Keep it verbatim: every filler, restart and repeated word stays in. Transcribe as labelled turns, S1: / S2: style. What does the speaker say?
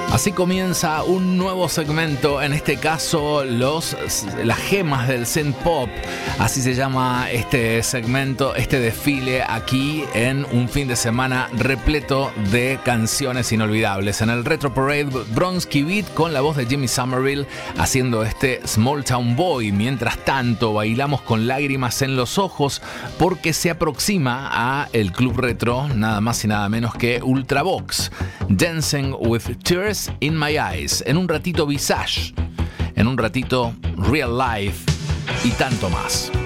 S1: Así comienza un nuevo segmento, en este caso los, las gemas del synth pop. Así se llama este segmento, este desfile aquí en un fin de semana repleto de canciones inolvidables. En el Retro Parade, Bronski Beat con la voz de Jimmy Somerville haciendo este Small Town Boy. Mientras tanto, bailamos con lágrimas en los ojos porque se aproxima a el Club Retro nada más y nada menos que Ultravox. Dancing with Tears in My Eyes. En un ratito Visage. En un ratito Real Life. Y tanto más.